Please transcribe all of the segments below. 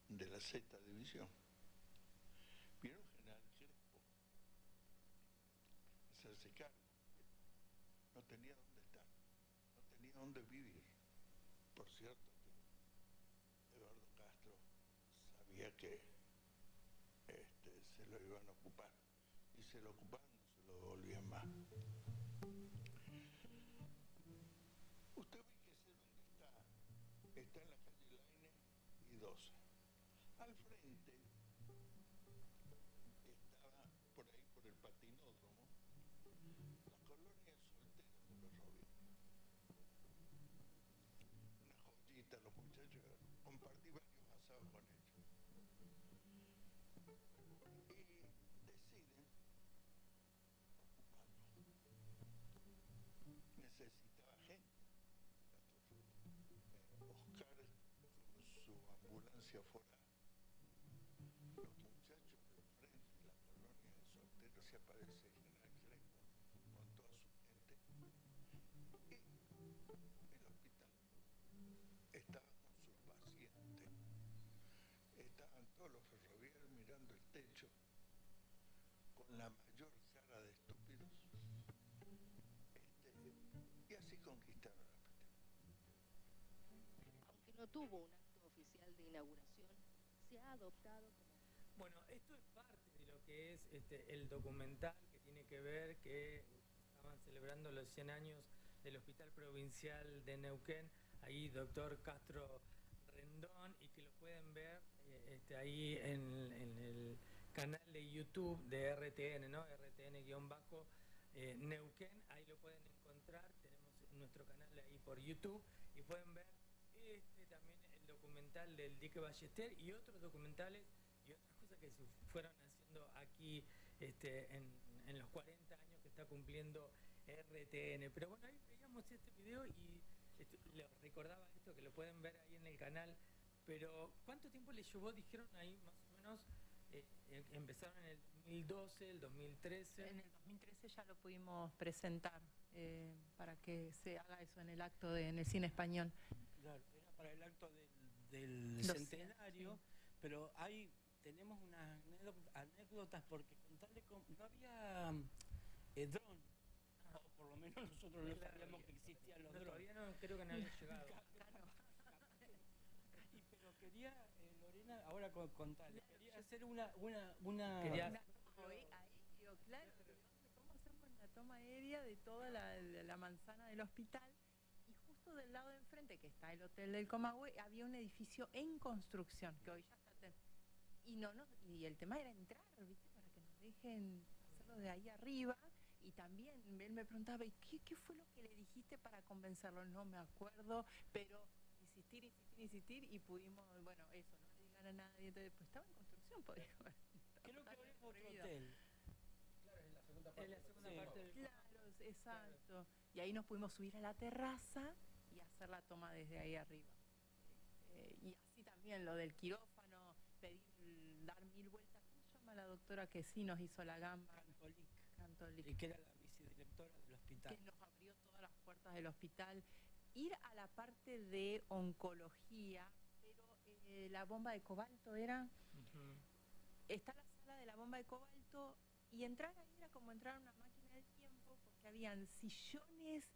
de la sexta división. Vieron General Crespo, hacerse cargo. No tenía dónde estar, no tenía dónde vivir. Por cierto que Eduardo Castro sabía que se lo iban a ocupar, y se lo ocupaban, no se lo devolvían más. Usted ubíquese dónde está en la calle Laine y 12. Al frente estaba, por ahí por el patinódromo, la colonia de solteros de Ferrovial. Una joyita, los muchachos, compartí varios asados con ellos. Y deciden ocuparlo. Necesitaba gente. Oscar con su ambulancia fuera. Los muchachos del frente de la colonia de solteros, se aparece General Crespo con toda su gente. Y el hospital estaba con sus pacientes. Estaban todos los ferroviarios mirando el techo con la mayor cara de estúpidos. Y así conquistaron el hospital. Aunque no tuvo un acto oficial de inauguración, se ha adoptado como... Bueno, esto es parte de lo que es el documental que tiene que ver que estaban celebrando los 100 años del Hospital Provincial de Neuquén, ahí doctor Castro Rendón, y que lo pueden ver ahí en el canal de YouTube de RTN, ¿no? RTN-Neuquén, ahí lo pueden encontrar, tenemos nuestro canal ahí por YouTube y pueden ver también el documental del Dique Ballester y otros documentales y otras cosas que se fueron haciendo aquí en los 40 años que está cumpliendo RTN. Pero bueno, ahí veíamos este video y le recordaba esto, que lo pueden ver ahí en el canal. Pero ¿cuánto tiempo les llevó? Dijeron ahí más o menos, empezaron en el 2012, el 2013. En el 2013 ya lo pudimos presentar para que se haga eso en el acto en el cine español. Claro, era para el acto del centenario, sí. Pero tenemos unas anécdotas porque contarle no había dron, o por lo menos nosotros no sabíamos que existían los drones. Todavía no, creo que no había llegado. Pero quería, Lorena, ahora contarle, quería hacer una claro, ¿cómo hacemos la toma aérea de toda la manzana del hospital? Y justo del lado de enfrente, que está el Hotel del Comahue, había un edificio en construcción, que hoy ya está... Y el tema era entrar, ¿viste? Para que nos dejen hacerlo de ahí arriba. Y también él me preguntaba, ¿y qué fue lo que le dijiste para convencerlo? No me acuerdo, pero insistir, y pudimos, bueno, eso, no le digan a nadie. Entonces, pues estaba en construcción, podría haber. Creo que ahora es otro hotel. Claro, es la segunda parte. Es la segunda parte del... Claro, exacto. Claro. Y ahí nos pudimos subir a la terraza y hacer la toma desde ahí arriba. Y así también lo del quirófano, dar 1000 vueltas. ¿Cómo se llama la doctora que sí nos hizo la gamba? Cantolic. Y que era la vicedirectora del hospital. Que nos abrió todas las puertas del hospital. Ir a la parte de oncología, pero la bomba de cobalto era... Está la sala de la bomba de cobalto y entrar ahí era como entrar a una máquina del tiempo porque habían sillones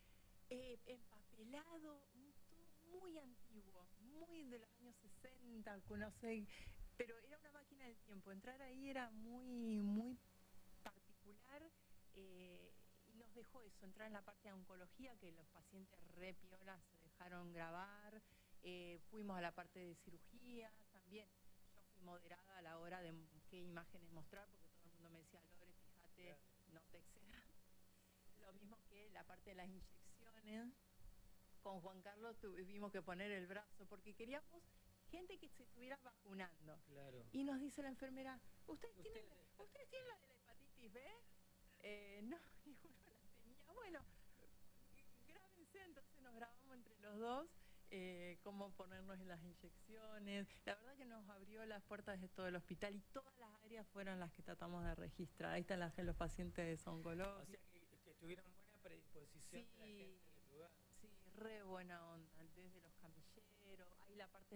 empapelados, muy antiguo, muy de los años 60, no sé, pero era una máquina del tiempo. Entrar ahí era muy particular y nos dejó eso, entrar en la parte de oncología, que los pacientes re piolas se dejaron grabar. Fuimos a la parte de cirugía también. Yo fui moderada a la hora de qué imágenes mostrar, porque todo el mundo me decía, Lore, fíjate, no te excedas. Lo mismo que la parte de las inyecciones. Con Juan Carlos tuvimos que poner el brazo porque queríamos gente que se estuviera vacunando. Claro. Y nos dice la enfermera, ¿Ustedes tienen la de la hepatitis B? No, ninguno la tenía. Bueno, grábense, entonces nos grabamos entre los dos cómo ponernos en las inyecciones. La verdad que nos abrió las puertas de todo el hospital y todas las áreas fueron las que tratamos de registrar. Ahí están los pacientes oncológicos. O sea, que tuvieron buena predisposición de la gente del lugar. Sí, re buena onda, desde los camilleros, ahí la parte